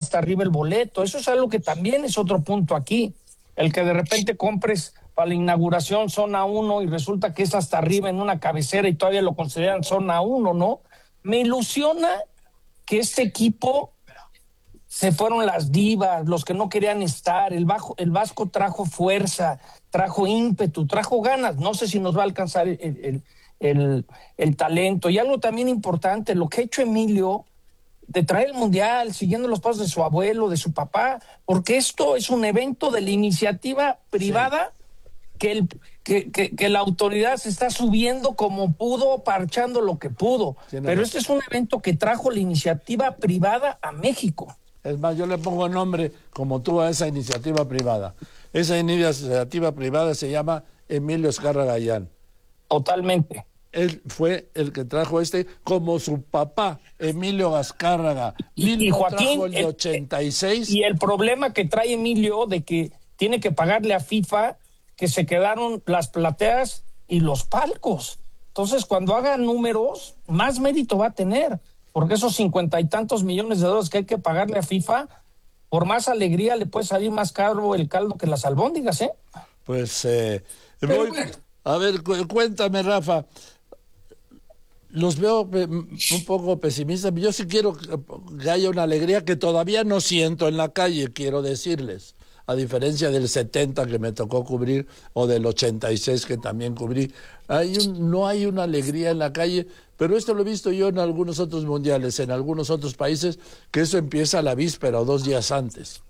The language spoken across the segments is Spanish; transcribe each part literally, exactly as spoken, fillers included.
hasta arriba el boleto. Eso es algo que también es otro punto aquí. El que de repente compres para la inauguración zona uno y resulta que es hasta arriba en una cabecera y todavía lo consideran zona uno, ¿no? Me ilusiona que este equipo se fueron las divas, los que no querían estar. El, bajo, el Vasco trajo fuerza, trajo ímpetu, trajo ganas. No sé si nos va a alcanzar el, el, el, el talento. Y algo también importante, lo que ha hecho Emilio, de traer el Mundial, siguiendo los pasos de su abuelo, de su papá, porque esto es un evento de la iniciativa privada, sí. que, el, que, que, que la autoridad se está subiendo como pudo, parchando lo que pudo. Tiene Pero razón. Este es un evento que trajo la iniciativa privada a México. Es más, yo le pongo nombre como tú a esa iniciativa privada. Esa iniciativa privada se llama Emilio Azcárraga Gallán. Totalmente. Él fue el que trajo este, como su papá, Emilio Azcárraga. Y, y Joaquín, trajo el de ochenta y seis. Y el problema que trae Emilio de que tiene que pagarle a FIFA que se quedaron las plateas y los palcos. Entonces, cuando haga números, más mérito va a tener, porque esos cincuenta y tantos millones de dólares que hay que pagarle a FIFA, por más alegría le puede salir más caro el caldo que las albóndigas, ¿eh? Pues, eh, voy, a ver, cu- cuéntame, Rafa. Los veo un poco pesimistas. Yo sí quiero que haya una alegría que todavía no siento en la calle, quiero decirles. A diferencia del setenta que me tocó cubrir o del ochenta y seis que también cubrí. Hay un, no hay una alegría en la calle, pero esto lo he visto yo en algunos otros mundiales, en algunos otros países, que eso empieza a la víspera o dos días antes.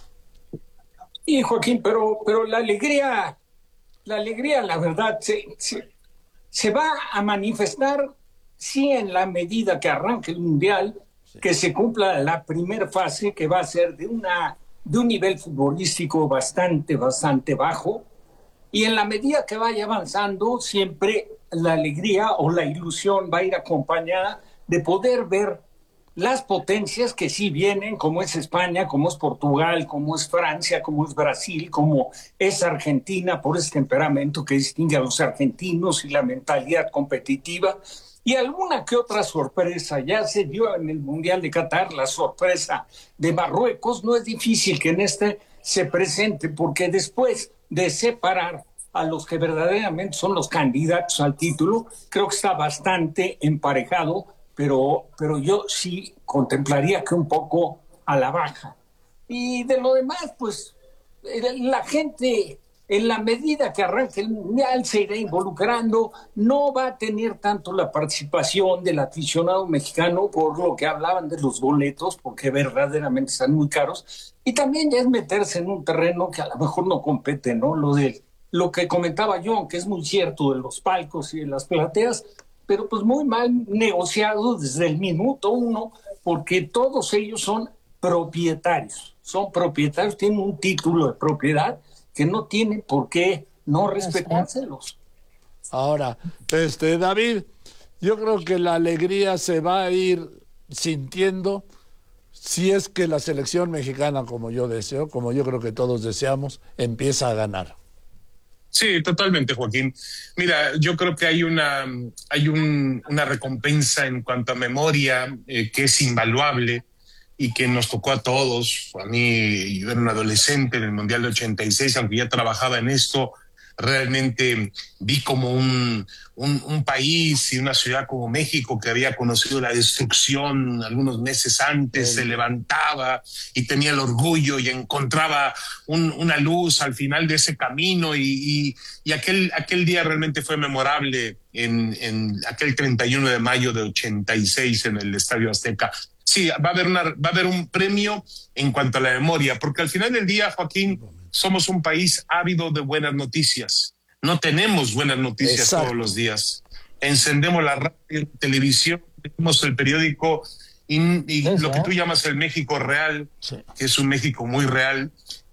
Y Joaquín, pero, pero la alegría, la alegría, la verdad, se, se, se va a manifestar sí en la medida que arranque el Mundial, sí. que se cumpla la primera fase, que va a ser de, una, de un nivel futbolístico bastante, bastante bajo, y en la medida que vaya avanzando, siempre la alegría o la ilusión va a ir acompañada de poder ver las potencias que sí vienen, como es España, como es Portugal, como es Francia, como es Brasil, como es Argentina, por ese temperamento que distingue a los argentinos y la mentalidad competitiva. Y alguna que otra sorpresa, ya se dio en el Mundial de Qatar la sorpresa de Marruecos, no es difícil que en este se presente, porque después de separar a los que verdaderamente son los candidatos al título, creo que está bastante emparejado, pero, pero yo sí contemplaría que un poco a la baja. Y de lo demás, pues la gente, en la medida que arranque el Mundial, se irá involucrando, no va a tener tanto la participación del aficionado mexicano por lo que hablaban de los boletos, porque verdaderamente están muy caros, y también ya es meterse en un terreno que a lo mejor no compete, ¿no? Lo de lo que comentaba yo, que es muy cierto de los palcos y de las plateas, pero pues muy mal negociado desde el minuto uno, porque todos ellos son propietarios, son propietarios, tienen un título de propiedad que no tienen por qué no respetárselos. Ahora, este David, yo creo que la alegría se va a ir sintiendo si es que la selección mexicana, como yo deseo, como yo creo que todos deseamos, empieza a ganar. Sí, totalmente, Joaquín. Mira, yo creo que hay una, hay un, una recompensa en cuanto a memoria eh, que es invaluable y que nos tocó a todos. A mí, yo era un adolescente en el Mundial de ochenta y seis, aunque ya trabajaba en esto, realmente vi como un, un, un país y una ciudad como México, que había conocido la destrucción algunos meses antes, se levantaba y tenía el orgullo y encontraba un, una luz al final de ese camino, y, y, y aquel, aquel día realmente fue memorable en, en aquel treinta y uno de mayo de ochenta y seis en el Estadio Azteca. Sí, va a haber una, va a haber un premio en cuanto a la memoria, porque al final del día, Joaquín, somos un país ávido de buenas noticias. No tenemos buenas noticias Exacto. todos los días. Encendemos la radio, la televisión, tenemos el periódico y, y lo que tú llamas el México real, sí. que es un México muy real,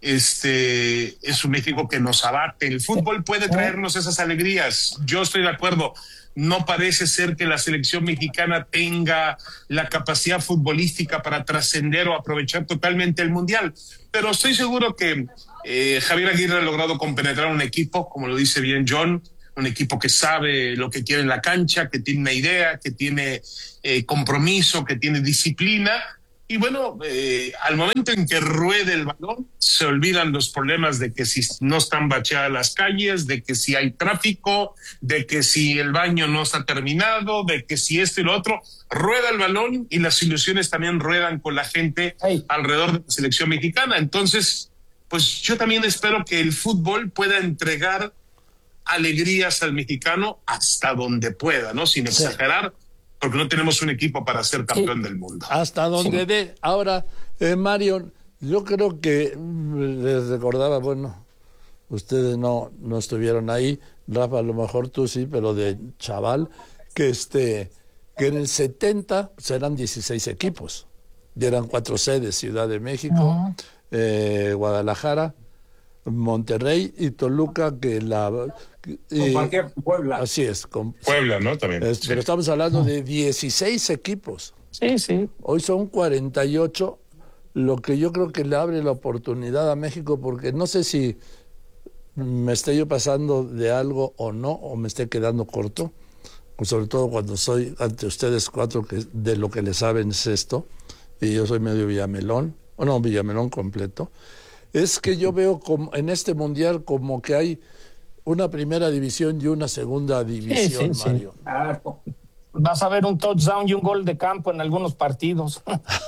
este, es un México que nos abate. El fútbol puede traernos esas alegrías. Yo estoy de acuerdo. No parece ser que la selección mexicana tenga la capacidad futbolística para trascender o aprovechar totalmente el Mundial. Pero estoy seguro que eh, Javier Aguirre ha logrado compenetrar un equipo, como lo dice bien John, un equipo que sabe lo que quiere en la cancha, que tiene una idea, que tiene eh, compromiso, que tiene disciplina, Y bueno, eh, al momento en que ruede el balón, se olvidan los problemas de que si no están bacheadas las calles, de que si hay tráfico, de que si el baño no está terminado, de que si esto y lo otro. Rueda el balón y las ilusiones también ruedan con la gente Hey. alrededor de la selección mexicana. Entonces, pues yo también espero que el fútbol pueda entregar alegrías al mexicano hasta donde pueda, ¿no? Sin Sí. exagerar, porque no tenemos un equipo para ser campeón del mundo. Hasta donde Sí. dé. Ahora, eh, Mario, yo creo que mm, les recordaba, bueno, ustedes no, no estuvieron ahí, Rafa, a lo mejor tú sí, pero de chaval, que este que en el setenta serán dieciséis equipos. Y eran cuatro sedes: Ciudad de México, Uh-huh. eh, Guadalajara, Monterrey y Toluca, que la... y- Compartía con Puebla. así es, con- Puebla, ¿no? También. es- Sí. pero estamos hablando de dieciséis equipos. Sí, sí. Hoy son cuarenta y ocho, lo que yo creo que le abre la oportunidad a México, porque no sé si me estoy yo pasando de algo o no, o me estoy quedando corto, sobre todo cuando soy ante ustedes cuatro, que de lo que le saben es esto, y yo soy medio Villamelón, o no, Villamelón completo. Es que yo veo como en este mundial como que hay una primera división y una segunda división, sí, sí. Mario. Claro. Vas a ver un touchdown y un gol de campo en algunos partidos.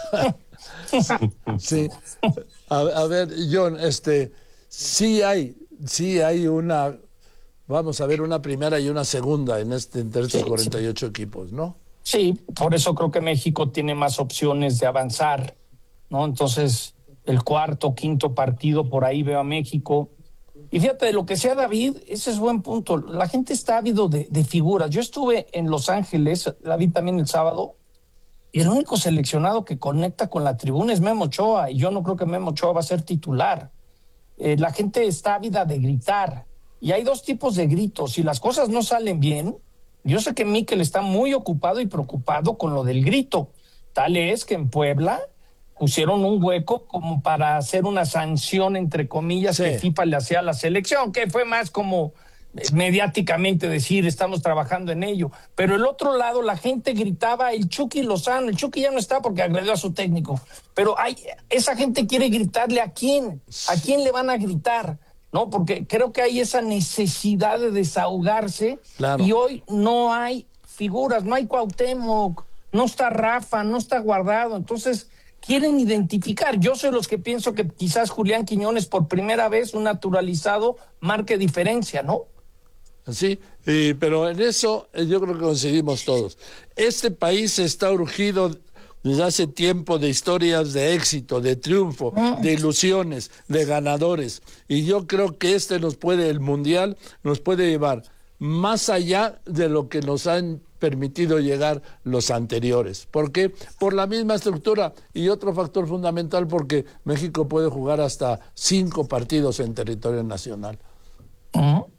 Sí. A, a ver, John, este, sí hay, sí hay una, vamos a ver, una primera y una segunda en este, entre estos Sí, cuarenta y ocho equipos, ¿no? Sí, por eso creo que México tiene más opciones de avanzar, ¿no? Entonces, el cuarto, quinto partido, por ahí veo a México. Y fíjate, de lo que sea David, ese es buen punto. La gente está ávido de, de figuras. Yo estuve en Los Ángeles, la vi también el sábado, y el único seleccionado que conecta con la tribuna es Memo Ochoa, y yo no creo que Memo Ochoa va a ser titular. Eh, la gente está ávida de gritar, y hay dos tipos de gritos. Si las cosas no salen bien, yo sé que Mikel está muy ocupado y preocupado con lo del grito. Tal es que en Puebla pusieron un hueco como para hacer una sanción, entre comillas, Sí. que FIFA le hacía a la selección, que fue más como eh, mediáticamente decir, estamos trabajando en ello. Pero el otro lado, la gente gritaba, el Chucky Lozano, el Chucky ya no está porque agredió a su técnico, pero hay, esa gente quiere gritarle a quién, a quién le van a gritar, ¿no? Porque creo que hay esa necesidad de desahogarse. Claro. Y hoy no hay figuras, no hay Cuauhtémoc, no está Rafa, no está Guardado, entonces quieren identificar. Yo soy los que pienso que quizás Julián Quiñones por primera vez, un naturalizado, marque diferencia, ¿no? Sí, y- pero en eso eh, yo creo que coincidimos todos. Este país está urgido desde hace tiempo de historias de éxito, de triunfo, de ilusiones, de ganadores. Y yo creo que este nos puede, el Mundial, nos puede llevar más allá de lo que nos han permitido llegar los anteriores. ¿Por qué? Por la misma estructura y otro factor fundamental, porque México puede jugar hasta cinco partidos en territorio nacional. Uh-huh.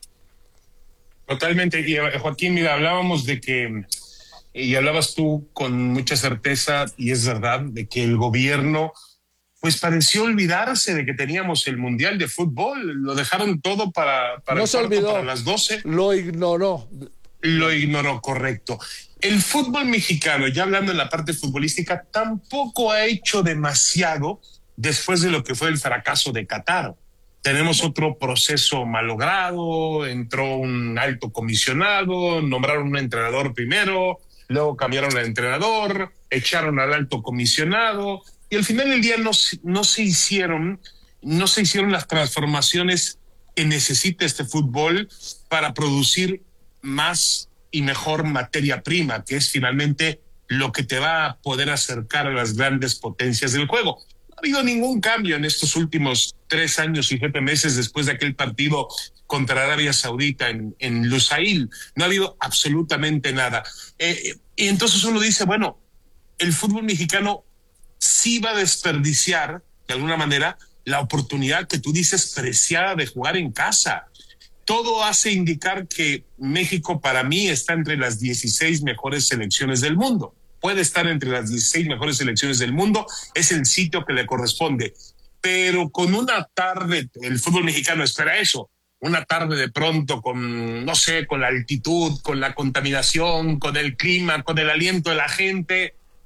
Totalmente. Y eh, Joaquín, mira, hablábamos de que, y hablabas tú con mucha certeza, y es verdad, de que el gobierno pues pareció olvidarse de que teníamos el Mundial de Fútbol. Lo dejaron todo para, para, No el se cuarto, olvidó. para las doce. Lo ignoró. Lo ignoró, correcto. El fútbol mexicano, ya hablando en la parte futbolística, tampoco ha hecho demasiado después de lo que fue el fracaso de Qatar. Tenemos otro proceso malogrado, entró un alto comisionado, nombraron un entrenador primero, luego cambiaron al entrenador, echaron al alto comisionado, y al final del día no, no se hicieron, no se hicieron las transformaciones que necesita este fútbol para producir más y mejor materia prima, que es finalmente lo que te va a poder acercar a las grandes potencias del juego. No ha habido ningún cambio en estos últimos tres años y siete meses después de aquel partido contra Arabia Saudita en, en Lusail. No ha habido absolutamente nada. Eh, y entonces uno dice, bueno, el fútbol mexicano sí va a desperdiciar, de alguna manera, la oportunidad que tú dices preciada de jugar en casa. Todo hace indicar que México para mí está entre las dieciséis mejores selecciones del mundo. Puede estar entre las dieciséis mejores selecciones del mundo, es el sitio que le corresponde. Pero con una tarde, el fútbol mexicano espera eso, una tarde de pronto con, no sé, con la altitud, con la contaminación, con el clima, con el aliento de la gente,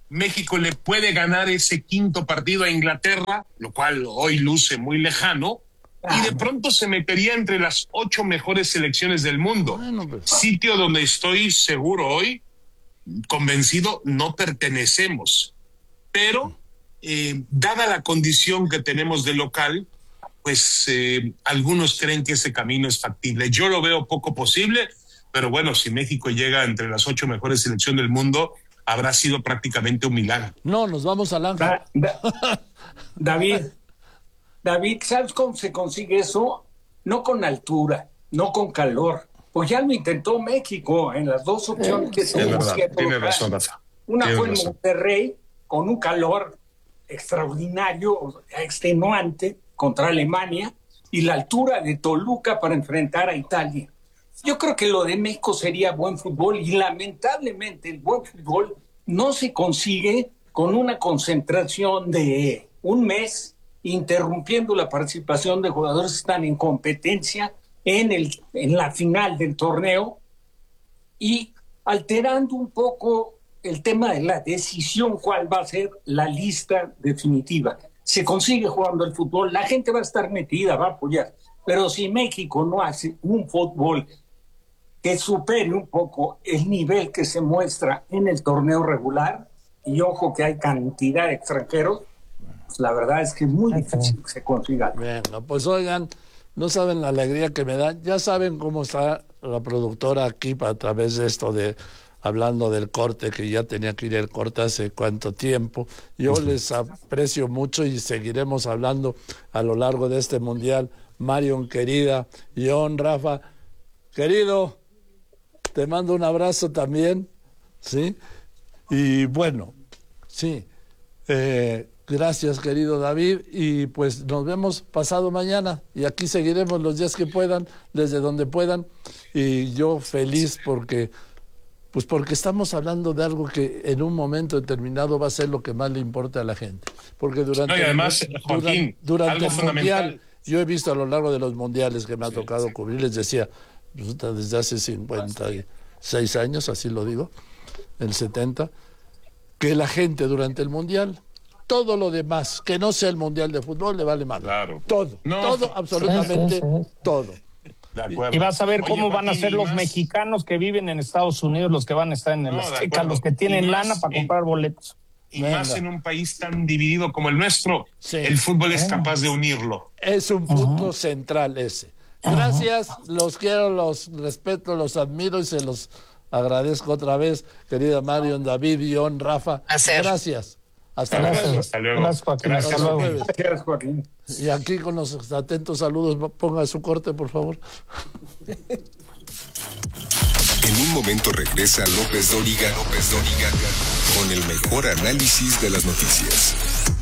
México le puede ganar ese quinto partido a Inglaterra, lo cual hoy luce muy lejano, y de pronto se metería entre las ocho mejores selecciones del mundo. Bueno, pues. Sitio donde estoy seguro hoy, convencido, no pertenecemos. Pero, eh, dada la condición que tenemos de local, pues eh, algunos creen que ese camino es factible. Yo lo veo poco posible, pero bueno, si México llega entre las ocho mejores selecciones del mundo, habrá sido prácticamente un milagro. No, nos vamos al Ángel. Da, da, David, David, ¿sabes cómo se consigue eso? No con altura, no con calor. Pues ya lo intentó México en las dos opciones que se verdad, tiene razón, Rafa. Una Tienes fue en razón. Monterrey, con un calor extraordinario, extenuante, contra Alemania, y la altura de Toluca para enfrentar a Italia. Yo creo que lo de México sería buen fútbol, y lamentablemente el buen fútbol no se consigue con una concentración de un mes, interrumpiendo la participación de jugadores que están en competencia en, el, en la final del torneo y alterando un poco el tema de la decisión, cuál va a ser la lista definitiva. Se consigue jugando el fútbol, la gente va a estar metida, va a apoyar, pero si México no hace un fútbol que supere un poco el nivel que se muestra en el torneo regular, y ojo que hay cantidad de extranjeros, pues la verdad es que es muy difícil que se consiga. Bueno, pues oigan, no saben la alegría que me da, ya saben cómo está la productora aquí a través de esto de hablando del corte, que ya tenía que ir el corte hace cuánto tiempo. Yo les aprecio mucho y seguiremos hablando a lo largo de este mundial. Marion, querida, John, Rafa, querido, te mando un abrazo también, ¿sí? Y bueno, sí, eh, gracias, querido David, y pues nos vemos pasado mañana, y aquí seguiremos los días que puedan, desde donde puedan, y yo feliz porque... Pues porque estamos hablando de algo que en un momento determinado va a ser lo que más le importa a la gente. Porque durante, no, y además, el, Joaquín, durante, algo el fundamental. mundial, yo he visto a lo largo de los mundiales que me ha sí, tocado sí. cubrir, les decía, desde hace cincuenta y seis años, así lo digo, el setenta, que la gente durante el mundial, todo lo demás, que no sea el mundial de fútbol, le vale mal. Claro. Todo, no. todo, absolutamente sí, sí, sí. todo. Y vas a ver cómo Oye, van a ser los más... mexicanos que viven en Estados Unidos, los que van a estar en el no, Azteca, los que tienen lana para en, comprar boletos. Y Venga. Más en un país tan dividido como el nuestro, sí. El fútbol es capaz de unirlo. Es un punto uh-huh. central ese. Gracias, uh-huh. los quiero, los respeto, los admiro y se los agradezco otra vez, querida Marion, David, John, Rafa. Hacer. Gracias. Hasta, Gracias. luego. Hasta luego. Gracias, Joaquín. Gracias, Hasta luego. Gracias, Joaquín. Y aquí con los atentos saludos, ponga su corte, por favor. En un momento regresa López Dóriga, López Dóriga, con el mejor análisis de las noticias.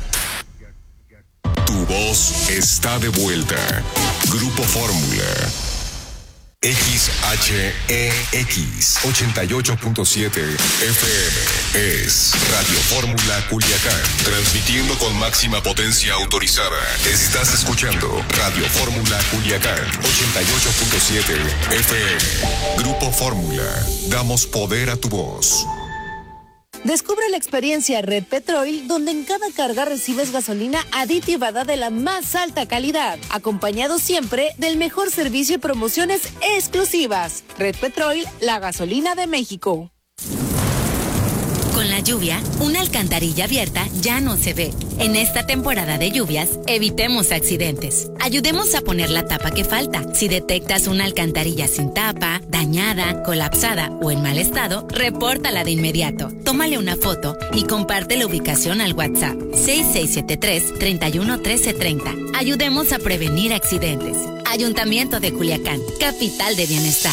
Tu voz está de vuelta. Grupo Fórmula. X H E X ochenta y ocho punto siete F M es Radio Fórmula Culiacán, transmitiendo con máxima potencia autorizada. Estás escuchando Radio Fórmula Culiacán ochenta y ocho punto siete F M. Grupo Fórmula, damos poder a tu voz. Descubre la experiencia Red Petrol, donde en cada carga recibes gasolina aditivada de la más alta calidad, acompañado siempre del mejor servicio y promociones exclusivas. Red Petrol, la gasolina de México. Con la lluvia, una alcantarilla abierta ya no se ve. En esta temporada de lluvias, evitemos accidentes. Ayudemos a poner la tapa que falta. Si detectas una alcantarilla sin tapa, dañada, colapsada o en mal estado, repórtala de inmediato. Tómale una foto y comparte la ubicación al WhatsApp seis seis siete tres, tres uno uno tres tres cero. Ayudemos a prevenir accidentes. Ayuntamiento de Culiacán, capital de bienestar.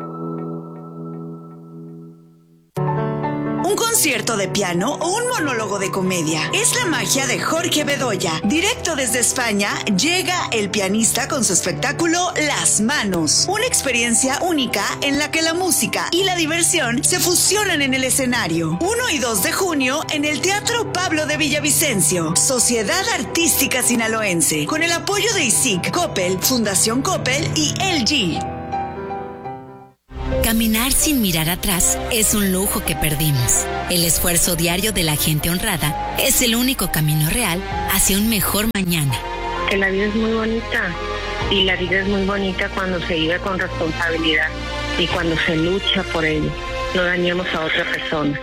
Un concierto de piano o un monólogo de comedia. Es la magia de Jorge Bedoya. Directo desde España, llega el pianista con su espectáculo Las Manos. Una experiencia única en la que la música y la diversión se fusionan en el escenario. uno y dos de junio en el Teatro Pablo de Villavicencio. Sociedad Artística Sinaloense. Con el apoyo de I S I C, Coppel, Fundación Coppel y L G. Caminar sin mirar atrás es un lujo que perdimos. El esfuerzo diario de la gente honrada es el único camino real hacia un mejor mañana. Que la vida es muy bonita y la vida es muy bonita cuando se vive con responsabilidad y cuando se lucha por ello. No dañemos a otra persona.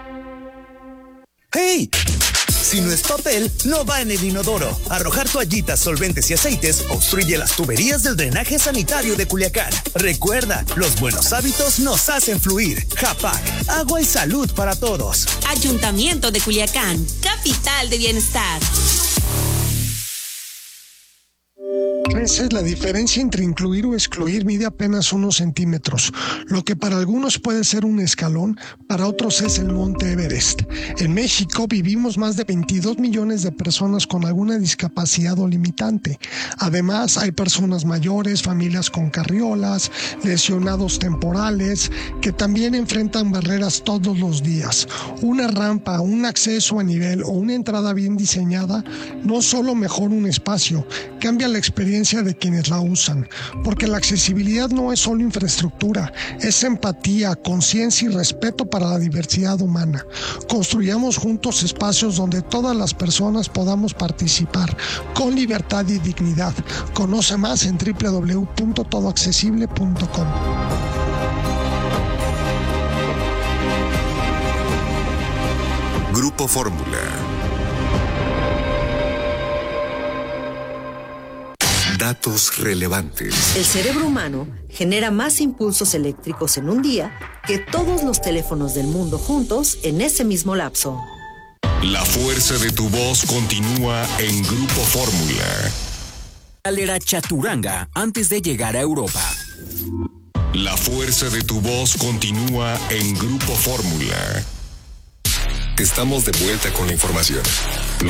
¡Hey! Si no es papel, no va en el inodoro. Arrojar toallitas, solventes y aceites obstruye las tuberías del drenaje sanitario de Culiacán. Recuerda, los buenos hábitos nos hacen fluir. Japac, agua y salud para todos. Ayuntamiento de Culiacán, capital de bienestar. Esa es la diferencia entre incluir o excluir. Mide apenas unos centímetros. Lo que para algunos puede ser un escalón, para otros es el Monte Everest. En México vivimos más de veintidós millones de personas con alguna discapacidad o limitante. Además, hay personas mayores, familias con carriolas, lesionados temporales, que también enfrentan barreras todos los días. Una rampa, un acceso a nivel o una entrada bien diseñada no solo mejora un espacio, cambia la experiencia de quienes la usan, porque la accesibilidad no es solo infraestructura, es empatía, conciencia y respeto para la diversidad humana. Construyamos juntos espacios donde todas las personas podamos participar con libertad y dignidad. Conoce más en doble u doble u doble u punto todo accesible punto com. Grupo Fórmula. Datos relevantes. El cerebro humano genera más impulsos eléctricos en un día que todos los teléfonos del mundo juntos en ese mismo lapso. La fuerza de tu voz continúa en Grupo Fórmula. Era chaturanga antes de llegar a Europa. La fuerza de tu voz continúa en Grupo Fórmula. Estamos de vuelta con la información.